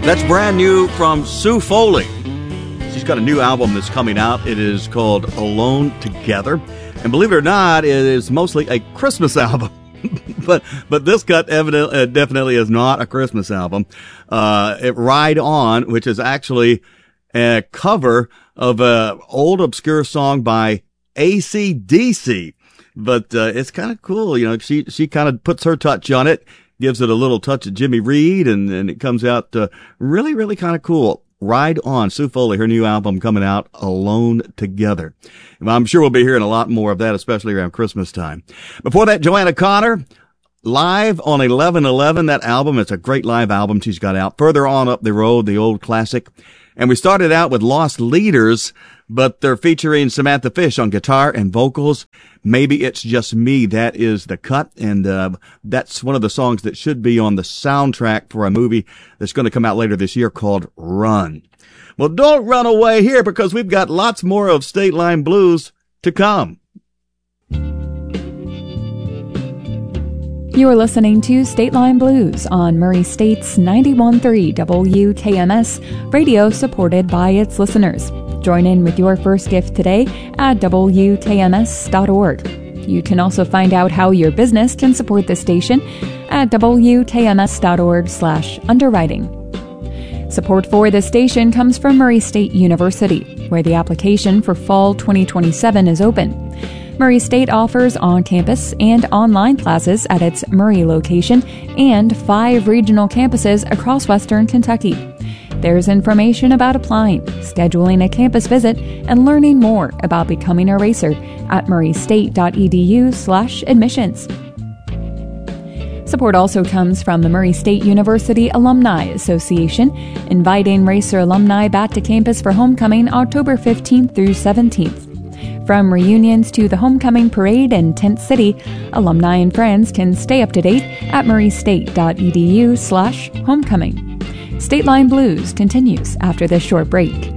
That's brand new from Sue Foley. She's got a new album that's coming out. It is called Alone Together. And believe it or not, it is mostly a Christmas album. but this cut definitely is not a Christmas album. Ride On, which is actually a cover of an old obscure song by AC/DC. But it's kind of cool. You know, she kind of puts her touch on it, gives it a little touch of Jimmy Reed, and it comes out really, really kind of cool. Ride On, Sue Foley, her new album coming out, Alone Together. And I'm sure we'll be hearing a lot more of that, especially around Christmas time. Before that, Joanna Connor, Live on 11/11. That album, it's a great live album she's got out. Further on up the road, the old classic. And we started out with Lost Leaders, but they're featuring Samantha Fish on guitar and vocals. Maybe It's Just Me. That is the cut. And that's one of the songs that should be on the soundtrack for a movie that's going to come out later this year called Run. Well, don't run away here because we've got lots more of State Line Blues to come. You are listening to State Line Blues on Murray State's 91.3 WKMS, radio supported by its listeners. Join in with your first gift today at WKMS.org. You can also find out how your business can support the station at WKMS.org/underwriting. Support for the station comes from Murray State University, where the application for fall 2027 is open. Murray State offers on-campus and online classes at its Murray location and 5 regional campuses across Western Kentucky. There's information about applying, scheduling a campus visit, and learning more about becoming a racer at murraystate.edu/admissions. Support also comes from the Murray State University Alumni Association, inviting racer alumni back to campus for homecoming October 15th through 17th. From reunions to the homecoming parade in Tent City, alumni and friends can stay up to date at murraystate.edu/homecoming. State Line Blues continues after this short break.